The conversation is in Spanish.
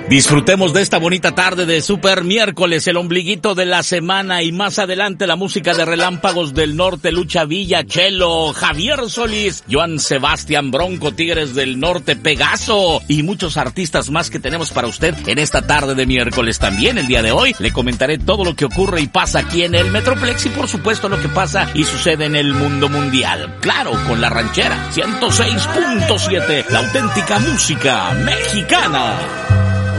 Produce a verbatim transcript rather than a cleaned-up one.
Disfrutemos de esta bonita tarde de Super Miércoles, el ombliguito de la semana, y más adelante la música de Relámpagos del Norte, Lucha Villa, Chelo, Javier Solís, Joan Sebastián Bronco, Tigres del Norte, Pegaso y muchos artistas más que tenemos para usted en esta tarde de miércoles. También el día de hoy le comentaré todo lo que ocurre y pasa aquí en el Metroplex y por supuesto lo que pasa y sucede en el mundo mundial. Claro, con la ranchera ciento seis punto siete, la auténtica música mexicana.